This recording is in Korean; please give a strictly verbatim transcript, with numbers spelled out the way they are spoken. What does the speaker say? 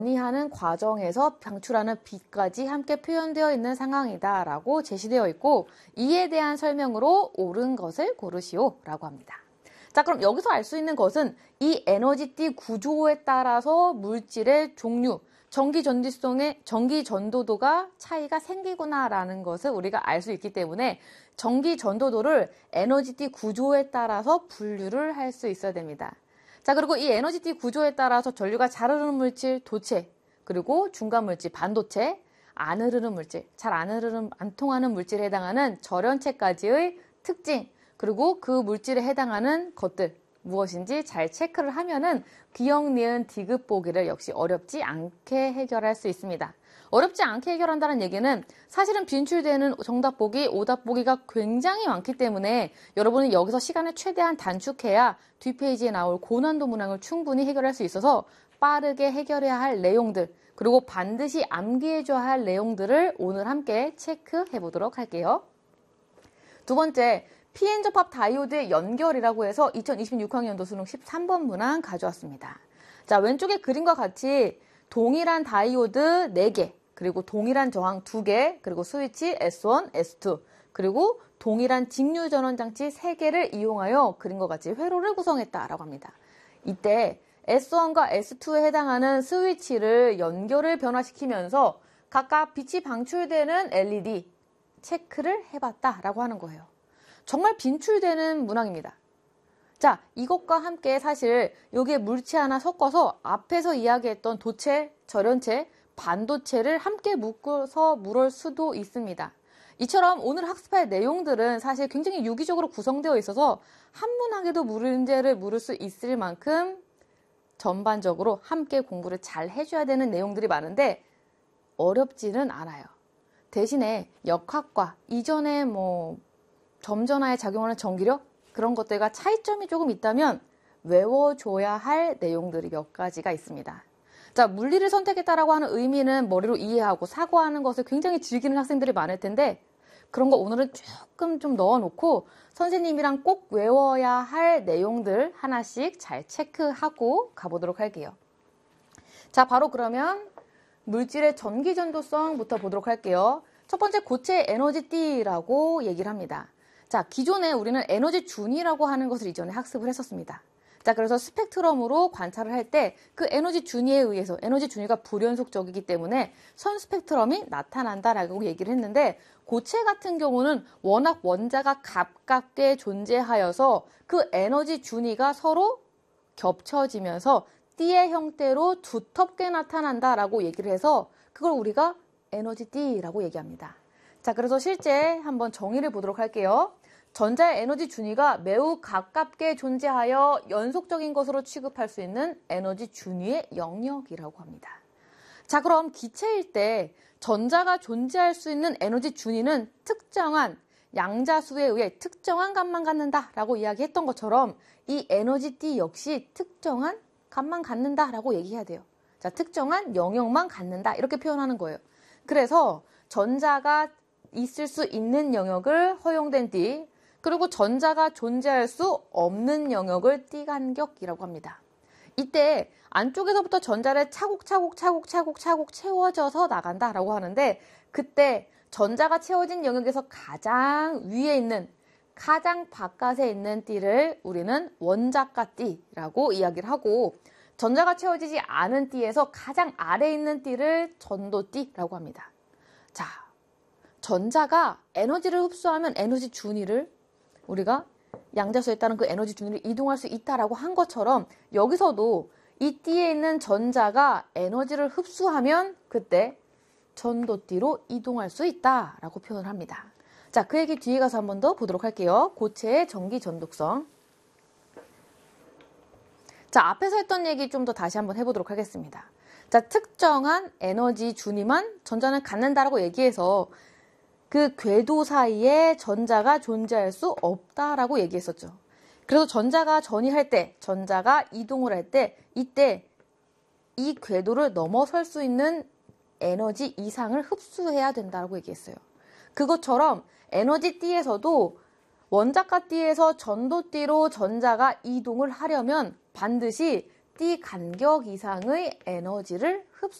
정리하는 과정에서 방출하는 빛까지 함께 표현되어 있는 상황이다 라고 제시되어 있고, 이에 대한 설명으로 옳은 것을 고르시오 라고 합니다. 자, 그럼 여기서 알 수 있는 것은 이 에너지띠 구조에 따라서 물질의 종류, 전기 전지성의 전기 전도도가 차이가 생기구나라는 것을 우리가 알 수 있기 때문에 전기 전도도를 에너지띠 구조에 따라서 분류를 할 수 있어야 됩니다. 자, 그리고 이 에너지띠 구조에 따라서 전류가 잘 흐르는 물질 도체, 그리고 중간 물질 반도체, 안 흐르는 물질, 잘 안 흐르는 안 통하는 물질에 해당하는 절연체까지의 특징, 그리고 그 물질에 해당하는 것들 무엇인지 잘 체크를 하면은 기억, 니은, 디귿 보기를 역시 어렵지 않게 해결할 수 있습니다. 어렵지 않게 해결한다는 얘기는 사실은 빈출되는 정답 보기, 오답 보기가 굉장히 많기 때문에 여러분은 여기서 시간을 최대한 단축해야 뒷페이지에 나올 고난도 문항을 충분히 해결할 수 있어서 빠르게 해결해야 할 내용들, 그리고 반드시 암기해줘야 할 내용들을 오늘 함께 체크해 보도록 할게요. 두 번째, 피엔 접합 다이오드의 연결이라고 해서 이천이십육 학년도 수능 십삼 번 문항 가져왔습니다. 자, 왼쪽의 그림과 같이 동일한 다이오드 네 개, 그리고 동일한 저항 두 개, 그리고 스위치 에스 원, 에스 투, 그리고 동일한 직류 전원 장치 세 개를 이용하여 그림과 같이 회로를 구성했다라고 합니다. 이때 에스 원과 에스 투에 해당하는 스위치를 연결을 변화시키면서 각각 빛이 방출되는 엘이디 체크를 해봤다라고 하는 거예요. 정말 빈출되는 문항입니다. 자, 이것과 함께 사실 여기에 물체 하나 섞어서 앞에서 이야기했던 도체, 절연체, 반도체를 함께 묶어서 물을 수도 있습니다. 이처럼 오늘 학습할 내용들은 사실 굉장히 유기적으로 구성되어 있어서 한 문항에도 문제를 물을 수 있을 만큼 전반적으로 함께 공부를 잘 해줘야 되는 내용들이 많은데 어렵지는 않아요. 대신에 역학과 이전에 뭐 점전하에 작용하는 전기력 그런 것들과 차이점이 조금 있다면 외워줘야 할 내용들이 몇 가지가 있습니다. 자, 물리를 선택했다라고 하는 의미는 머리로 이해하고 사고하는 것을 굉장히 즐기는 학생들이 많을 텐데 그런 거 오늘은 조금 좀 넣어놓고 선생님이랑 꼭 외워야 할 내용들 하나씩 잘 체크하고 가보도록 할게요. 자, 바로 그러면 물질의 전기전도성부터 보도록 할게요. 첫 번째, 고체 에너지띠라고 얘기를 합니다. 자, 기존에 우리는 에너지 준위라고 하는 것을 이전에 학습을 했었습니다. 자, 그래서 스펙트럼으로 관찰을 할 때 그 에너지 준위에 의해서 에너지 준위가 불연속적이기 때문에 선 스펙트럼이 나타난다라고 얘기를 했는데 고체 같은 경우는 워낙 원자가 가깝게 존재하여서 그 에너지 준위가 서로 겹쳐지면서 띠의 형태로 두텁게 나타난다라고 얘기를 해서 그걸 우리가 에너지띠라고 얘기합니다. 자, 그래서 실제 한번 정의를 보도록 할게요. 전자의 에너지 준위가 매우 가깝게 존재하여 연속적인 것으로 취급할 수 있는 에너지 준위의 영역이라고 합니다. 자, 그럼 기체일 때 전자가 존재할 수 있는 에너지 준위는 특정한 양자수에 의해 특정한 값만 갖는다라고 이야기했던 것처럼 이 에너지띠 역시 특정한 값만 갖는다라고 얘기해야 돼요. 자, 특정한 영역만 갖는다 이렇게 표현하는 거예요. 그래서 전자가 있을 수 있는 영역을 허용된 띠, 그리고 전자가 존재할 수 없는 영역을 띠간격이라고 합니다. 이때 안쪽에서부터 전자를 차곡차곡 차곡차곡 차곡 채워져서 나간다라고 하는데 그때 전자가 채워진 영역에서 가장 위에 있는 가장 바깥에 있는 띠를 우리는 원자가띠라고 이야기를 하고 전자가 채워지지 않은 띠에서 가장 아래에 있는 띠를 전도띠라고 합니다. 자, 전자가 에너지를 흡수하면 에너지 준위를 우리가 양자수에 따른 그 에너지 준위를 이동할 수 있다라고 한 것처럼 여기서도 이 띠에 있는 전자가 에너지를 흡수하면 그때 전도띠로 이동할 수 있다라고 표현을 합니다. 자, 그 얘기 뒤에 가서 한 번 더 보도록 할게요. 고체의 전기 전독성. 자, 앞에서 했던 얘기 좀 더 다시 한번 해보도록 하겠습니다. 자, 특정한 에너지 준위만 전자는 갖는다라고 얘기해서 그 궤도 사이에 전자가 존재할 수 없다라고 얘기했었죠. 그래서 전자가 전이할 때, 전자가 이동을 할 때 이때 이 궤도를 넘어설 수 있는 에너지 이상을 흡수해야 된다고 얘기했어요. 그것처럼 에너지 띠에서도 원자가 띠에서 전도띠로 전자가 이동을 하려면 반드시 띠 간격 이상의 에너지를